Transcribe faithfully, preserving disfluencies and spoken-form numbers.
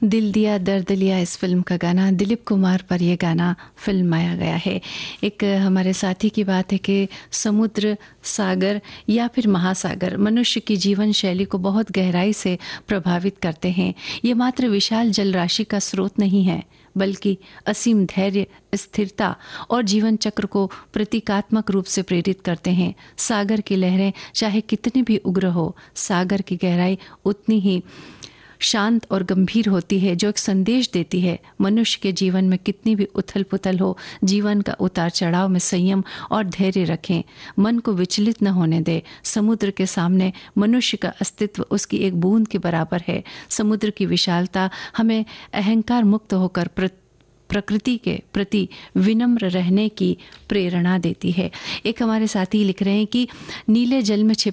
दिल दिया दर्द लिया इस फिल्म का गाना, दिलीप कुमार पर यह गाना फिल्माया गया है। एक हमारे साथी की बात है कि समुद्र, सागर या फिर महासागर मनुष्य की जीवन शैली को बहुत गहराई से प्रभावित करते हैं। ये मात्र विशाल जलराशि का स्रोत नहीं है, बल्कि असीम धैर्य, स्थिरता और जीवन चक्र को प्रतीकात्मक रूप से प्रेरित करते हैं। सागर की लहरें चाहे कितनी भी उग्र हो, सागर की गहराई उतनी ही शांत और गंभीर होती है, जो एक संदेश देती है मनुष्य के जीवन में कितनी भी उथल पुथल हो, जीवन का उतार चढ़ाव में संयम और धैर्य रखें, मन को विचलित न होने दे। समुद्र के सामने मनुष्य का अस्तित्व उसकी एक बूंद के बराबर है। समुद्र की विशालता हमें अहंकार मुक्त होकर प्रति प्रकृति के प्रति विनम्र रहने की प्रेरणा देती है। एक हमारे साथी लिख रहे हैं कि नीले जल में छिप